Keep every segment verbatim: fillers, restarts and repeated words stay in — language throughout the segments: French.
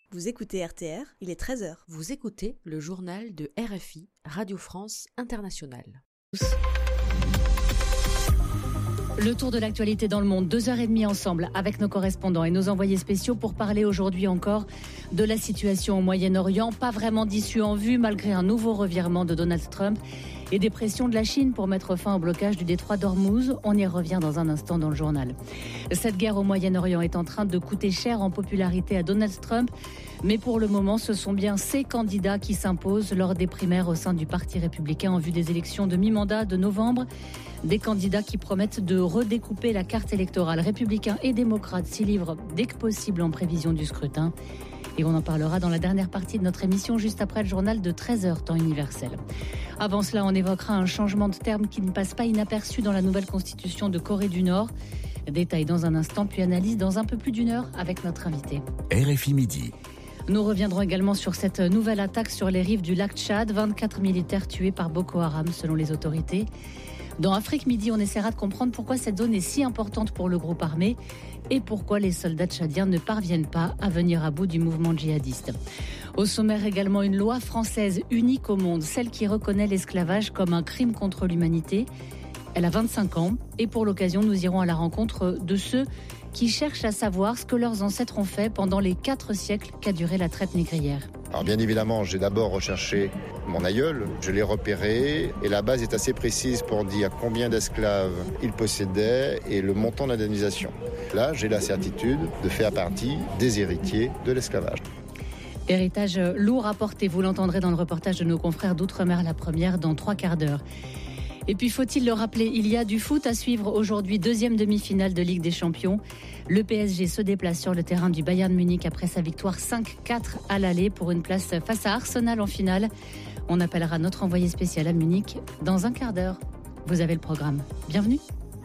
Vous écoutez R T R, il est treize heures. Vous écoutez le journal de R F I, Radio France Internationale. Le tour de l'actualité dans le monde, deux heures trente ensemble avec nos correspondants et nos envoyés spéciaux pour parler aujourd'hui encore de la situation au Moyen-Orient. Pas vraiment d'issue en vue malgré un nouveau revirement de Donald Trump et des pressions de la Chine pour mettre fin au blocage du détroit d'Ormuz. On y revient dans un instant dans le journal. Cette guerre au Moyen-Orient est en train de coûter cher en popularité à Donald Trump. Mais pour le moment, ce sont bien ces candidats qui s'imposent lors des primaires au sein du Parti républicain en vue des élections de mi-mandat de novembre. Des candidats qui promettent de redécouper la carte électorale. Républicains et démocrates s'y livrent dès que possible en prévision du scrutin. Et on en parlera dans la dernière partie de notre émission, juste après le journal de treize heures, temps universel. Avant cela, on évoquera un changement de terme qui ne passe pas inaperçu dans la nouvelle constitution de Corée du Nord. Détail dans un instant, puis analyse dans un peu plus d'une heure avec notre invité. R F I Midi. Nous reviendrons également sur cette nouvelle attaque sur les rives du lac Tchad. vingt-quatre militaires tués par Boko Haram selon les autorités. Dans Afrique Midi, on essaiera de comprendre pourquoi cette zone est si importante pour le groupe armé et pourquoi les soldats tchadiens ne parviennent pas à venir à bout du mouvement djihadiste. Au sommaire également une loi française unique au monde, celle qui reconnaît l'esclavage comme un crime contre l'humanité. Elle a vingt-cinq ans et pour l'occasion, nous irons à la rencontre de ceux qui cherchent à savoir ce que leurs ancêtres ont fait pendant les quatre siècles qu'a duré la traite négrière. Alors bien évidemment, j'ai d'abord recherché mon aïeul, je l'ai repéré et la base est assez précise pour dire combien d'esclaves il possédait et le montant d'indemnisation. Là, j'ai la certitude de faire partie des héritiers de l'esclavage. Héritage lourd à porter, vous l'entendrez dans le reportage de nos confrères d'Outre-mer La Première dans trois quarts d'heure. Et puis faut-il le rappeler, il y a du foot à suivre aujourd'hui, deuxième demi-finale de Ligue des Champions. Le P S G se déplace sur le terrain du Bayern Munich après sa victoire cinq quatre à l'aller pour une place face à Arsenal en finale. On appellera notre envoyé spécial à Munich dans un quart d'heure. Vous avez le programme. Bienvenue.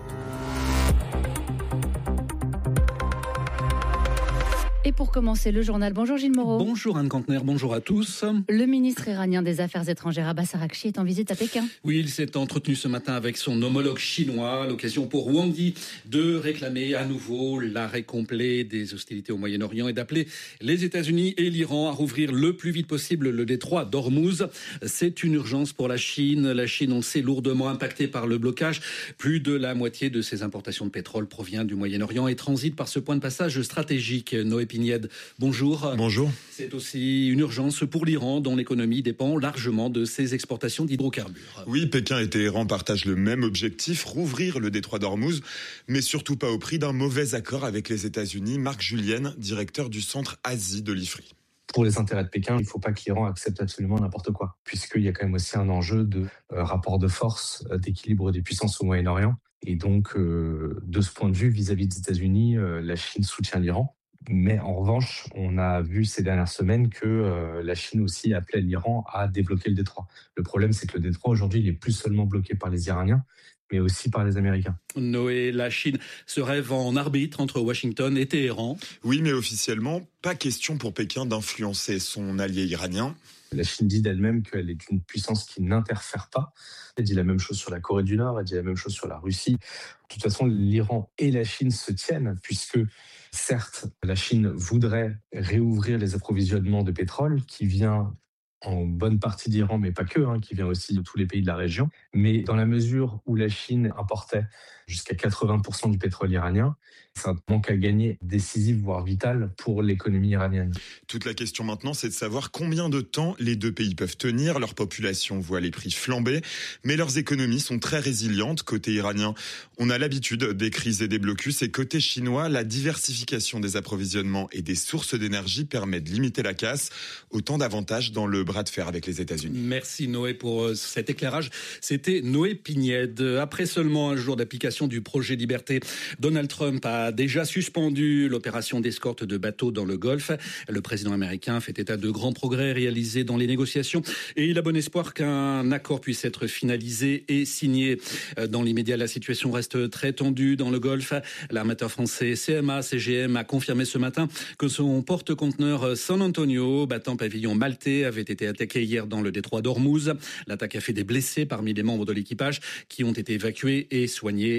Et pour commencer le journal, bonjour Gilles Moreau. Bonjour Anne Kantner, bonjour à tous. Le ministre iranien des Affaires étrangères Abbas Araghchi est en visite à Pékin. Oui, il s'est entretenu ce matin avec son homologue chinois, l'occasion pour Wang Yi de réclamer à nouveau l'arrêt complet des hostilités au Moyen-Orient et d'appeler les États-Unis et l'Iran à rouvrir le plus vite possible le détroit d'Ormuz. C'est une urgence pour la Chine. La Chine, on le sait, lourdement impactée par le blocage. Plus de la moitié de ses importations de pétrole provient du Moyen-Orient et transite par ce point de passage stratégique. Noé Pignède, bonjour. Bonjour. C'est aussi une urgence pour l'Iran, dont l'économie dépend largement de ses exportations d'hydrocarbures. Oui, Pékin et Téhéran partagent le même objectif, rouvrir le détroit d'Ormuz, mais surtout pas au prix d'un mauvais accord avec les États-Unis. Marc Julienne, directeur du centre Asie de l'I F R I. Pour les intérêts de Pékin, il ne faut pas que l'Iran accepte absolument n'importe quoi, puisqu'il y a quand même aussi un enjeu de euh, rapport de force, euh, d'équilibre des puissances au Moyen-Orient. Et donc, euh, de ce point de vue, vis-à-vis des États-Unis, euh, la Chine soutient l'Iran. Mais en revanche, on a vu ces dernières semaines que euh, la Chine aussi appelait l'Iran à débloquer le détroit. Le problème, c'est que le détroit, aujourd'hui, il est plus seulement bloqué par les Iraniens, mais aussi par les Américains. Noé, la Chine se rêve en arbitre entre Washington et Téhéran. Oui, mais officiellement, pas question pour Pékin d'influencer son allié iranien. La Chine dit d'elle-même qu'elle est une puissance qui n'interfère pas. Elle dit la même chose sur la Corée du Nord, elle dit la même chose sur la Russie. De toute façon, l'Iran et la Chine se tiennent, puisque certes, la Chine voudrait réouvrir les approvisionnements de pétrole qui vient en bonne partie d'Iran, mais pas que, hein, qui vient aussi de tous les pays de la région. Mais dans la mesure où la Chine importait jusqu'à quatre-vingts pour cent du pétrole iranien, c'est un manque à gagner décisif, voire vital, pour l'économie iranienne. Toute la question maintenant, c'est de savoir combien de temps les deux pays peuvent tenir. Leur population voit les prix flamber, mais leurs économies sont très résilientes. Côté iranien, on a l'habitude des crises et des blocus, et côté chinois, la diversification des approvisionnements et des sources d'énergie permet de limiter la casse. Autant d'avantages dans le bras de fer avec les États-Unis. Merci Noé pour cet éclairage. C'était Noé Pignède. Après seulement un jour d'application du projet Liberté, Donald Trump a déjà suspendu l'opération d'escorte de bateaux dans le Golfe. Le président américain fait état de grands progrès réalisés dans les négociations et il a bon espoir qu'un accord puisse être finalisé et signé. Dans l'immédiat, la situation reste très tendue dans le Golfe. L'armateur français C M A C G M a confirmé ce matin que son porte-conteneur San Antonio, battant pavillon maltais, avait été attaqué hier dans le détroit d'Ormuz. L'attaque a fait des blessés parmi les membres de l'équipage qui ont été évacués et soignés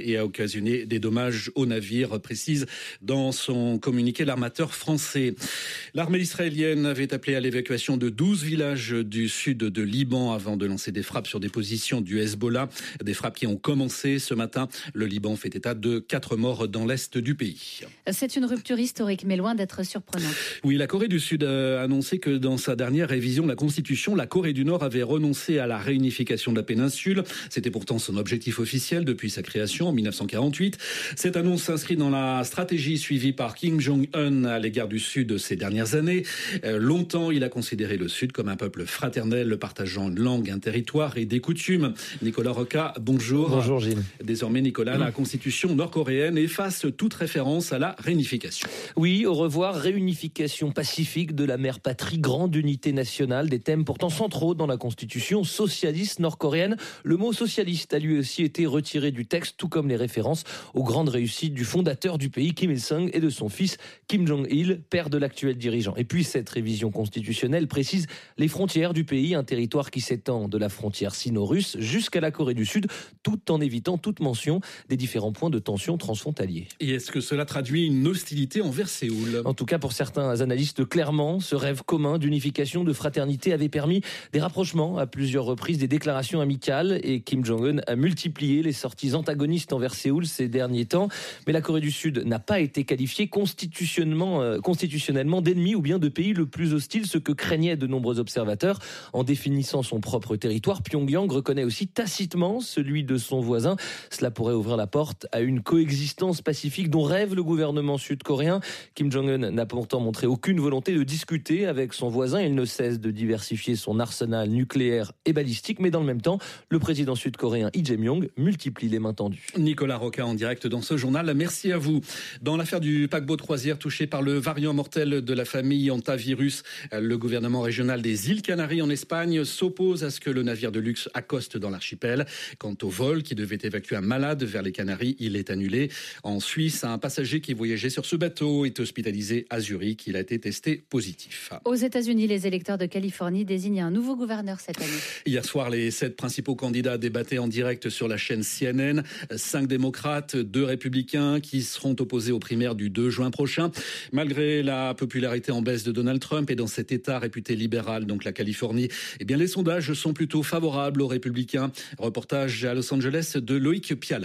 blessés et a occasionné des dommages aux navires, précise dans son communiqué l'armateur français. L'armée israélienne avait appelé à l'évacuation de douze villages du sud de Liban avant de lancer des frappes sur des positions du Hezbollah. Des frappes qui ont commencé ce matin. Le Liban fait état de quatre morts dans l'est du pays. C'est une rupture historique, mais loin d'être surprenante. Oui, la Corée du Sud a annoncé que dans sa dernière révision de la Constitution, la Corée du Nord avait renoncé à la réunification de la péninsule. C'était pourtant son objectif officiel depuis sa création en dix-neuf cent quarante-huit. Cette annonce s'inscrit dans la stratégie suivie par Kim Jong-un à l'égard du Sud ces dernières années. Euh, longtemps, il a considéré le Sud comme un peuple fraternel, partageant une langue, un territoire et des coutumes. Nicolas Roca, bonjour. Bonjour Gilles. Désormais, Nicolas, la Constitution nord-coréenne efface toute référence à la réunification. Oui, au revoir, réunification pacifique de la mère patrie, grande unité nationale, des thèmes pourtant centraux dans la Constitution socialiste nord-coréenne. Le mot socialiste a lui aussi été retiré du texte, tout comme les références aux grandes réussites du fondateur du pays, Kim Il-sung, et de son fils, Kim Jong-il, père de l'actuel dirigeant. Et puis cette révision constitutionnelle précise les frontières du pays, un territoire qui s'étend de la frontière sino-russe jusqu'à la Corée du Sud, tout en évitant toute mention des différents points de tension transfrontaliers. Et est-ce que cela traduit une hostilité envers Séoul ? En tout cas, pour certains analystes, clairement, ce rêve commun d'unification, de fraternité avait permis des rapprochements à plusieurs reprises, des déclarations amicales, et Kim Jong-un a multiplié les sorties antagonistes envers Séoul ces derniers temps. Mais la Corée du Sud n'a pas été qualifiée constitutionnellement, euh, constitutionnellement d'ennemi ou bien de pays le plus hostile, ce que craignaient de nombreux observateurs. En définissant son propre territoire, Pyongyang reconnaît aussi tacitement celui de son voisin. Cela pourrait ouvrir la porte à une coexistence pacifique dont rêve le gouvernement sud-coréen. Kim Jong-un n'a pourtant montré aucune volonté de discuter avec son voisin. Il ne cesse de diversifier son arsenal nucléaire et balistique, mais dans le même temps, le président sud-coréen Lee Jae-myung multiplie les mains tendues. Nicolas Roca en direct dans ce journal. Merci à vous. Dans l'affaire du paquebot de croisière touché par le variant mortel de la famille Hantavirus, le gouvernement régional des îles Canaries en Espagne s'oppose à ce que le navire de luxe accoste dans l'archipel. Quant au vol qui devait évacuer un malade vers les Canaries, il est annulé. En Suisse, un passager qui voyageait sur ce bateau est hospitalisé à Zurich. Il a été testé positif. Aux États-Unis, les électeurs de Californie désignent un nouveau gouverneur cette année. Hier soir, les sept principaux candidats débattaient en direct sur la chaîne C N N. Cinq démocrates, deux républicains qui seront opposés aux primaires du deux juin prochain. Malgré la popularité en baisse de Donald Trump et dans cet État réputé libéral, donc la Californie, eh bien les sondages sont plutôt favorables aux républicains. Reportage à Los Angeles de Loïc Piala.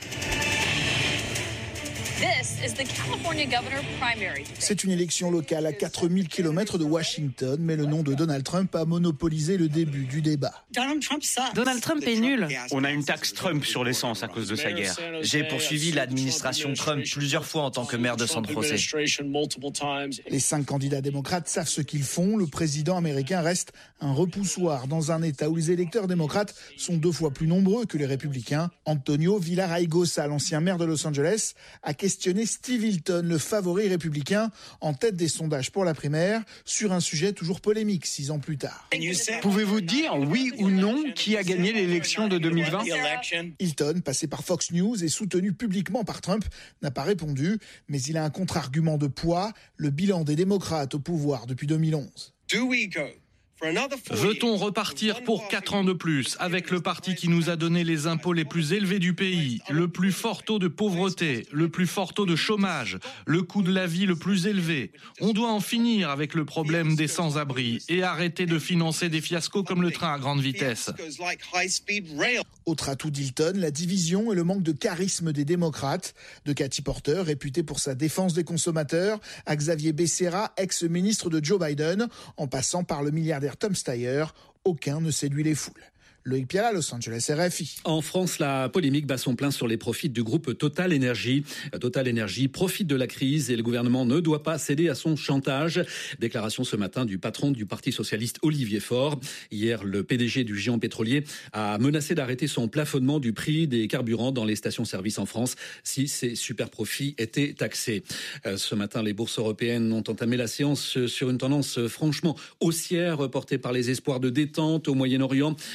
C'est une élection locale à quatre mille kilomètres de Washington, mais le nom de Donald Trump a monopolisé le début du débat. Donald Trump est nul. On a une taxe Trump sur l'essence à cause de sa guerre. J'ai poursuivi l'administration Trump plusieurs fois en tant que maire de San José. Les cinq candidats démocrates savent ce qu'ils font. Le président américain reste un repoussoir dans un État où les électeurs démocrates sont deux fois plus nombreux que les républicains. Antonio Villaraigosa, l'ancien maire de Los Angeles, a questionné Steve Hilton, le favori républicain, en tête des sondages pour la primaire, sur un sujet toujours polémique six ans plus tard. Pouvez-vous dire oui ou non qui a gagné l'élection de deux mille vingt ? Hilton, passé par Fox News et soutenu publiquement par Trump, n'a pas répondu, mais il a un contre-argument de poids, le bilan des démocrates au pouvoir depuis deux mille onze. Veut-on repartir pour quatre ans de plus avec le parti qui nous a donné les impôts les plus élevés du pays, le plus fort taux de pauvreté, le plus fort taux de chômage, le coût de la vie le plus élevé? On doit en finir avec le problème des sans-abri et arrêter de financer des fiascos comme le train à grande vitesse. Autre atout d'Hilton, la division et le manque de charisme des démocrates. De Cathy Porter, réputée pour sa défense des consommateurs, à Xavier Becerra, ex-ministre de Joe Biden, en passant par le milliardaire Tom Steyer, aucun ne séduit les foules. Loïc Piala, Los Angeles, R F I. En France, la polémique bat son plein sur les profits du groupe Total Energy. Total Energy profite de la crise et le gouvernement ne doit pas céder à son chantage. Déclaration ce matin du patron du Parti socialiste Olivier Faure. Hier, le P D G du géant pétrolier a menacé d'arrêter son plafonnement du prix des carburants dans les stations-service en France si ces super profits étaient taxés. Ce matin, les bourses européennes ont entamé la séance sur une tendance franchement haussière portée par les espoirs de détente au Moyen-Orient. Sur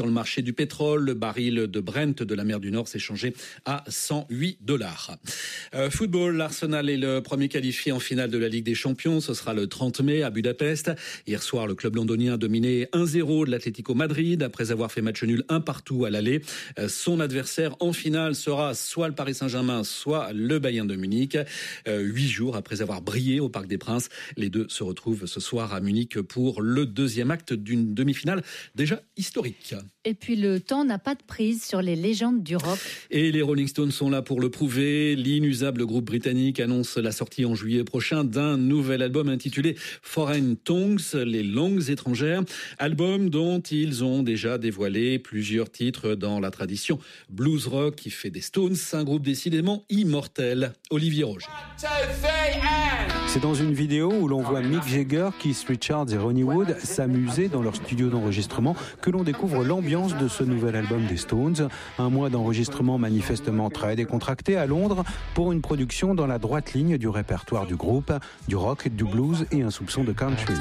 le marché du pétrole. Le baril de Brent de la mer du Nord s'est changé à cent huit dollars. Euh, football, l'Arsenal est le premier qualifié en finale de la Ligue des Champions. Ce sera le trente mai à Budapest. Hier soir, le club londonien a dominé un zéro de l'Atlético Madrid après avoir fait match nul un partout à l'aller. Euh, son adversaire en finale sera soit le Paris Saint-Germain, soit le Bayern de Munich. Euh, huit jours après avoir brillé au Parc des Princes, les deux se retrouvent ce soir à Munich pour le deuxième acte d'une demi-finale déjà historique. Et puis le temps n'a pas de prise sur les légendes du rock. Et les Rolling Stones sont là pour le prouver. L'inusable groupe britannique annonce la sortie en juillet prochain d'un nouvel album intitulé Foreign Tongues, les langues étrangères. Album dont ils ont déjà dévoilé plusieurs titres dans la tradition blues rock qui fait des Stones un groupe décidément immortel. Olivier Roger. C'est dans une vidéo où l'on voit Mick Jagger, Keith Richards et Ronnie Wood s'amuser dans leur studio d'enregistrement que l'on découvre l'ambiance de ce nouvel album des Stones. Un mois d'enregistrement manifestement très décontracté à Londres pour une production dans la droite ligne du répertoire du groupe, du rock, du blues et un soupçon de country.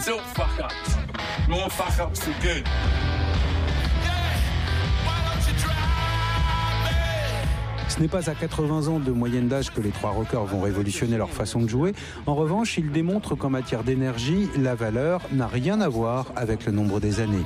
Ce n'est pas à quatre-vingts ans de moyenne d'âge que les trois rockers vont révolutionner leur façon de jouer. En revanche, ils démontrent qu'en matière d'énergie, la valeur n'a rien à voir avec le nombre des années.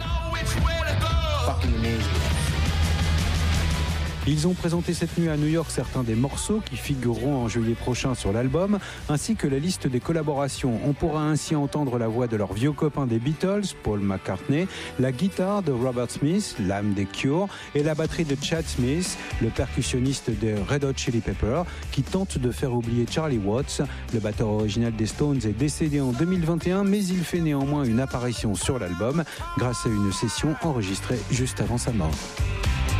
Ils ont présenté cette nuit à New York certains des morceaux qui figureront en juillet prochain sur l'album, ainsi que la liste des collaborations. On pourra ainsi entendre la voix de leur vieux copain des Beatles, Paul McCartney, la guitare de Robert Smith, l'âme des Cure, et la batterie de Chad Smith, le percussionniste des Red Hot Chili Peppers, qui tente de faire oublier Charlie Watts. Le batteur original des Stones est décédé en deux mille vingt et un, mais il fait néanmoins une apparition sur l'album grâce à une session enregistrée juste avant sa mort.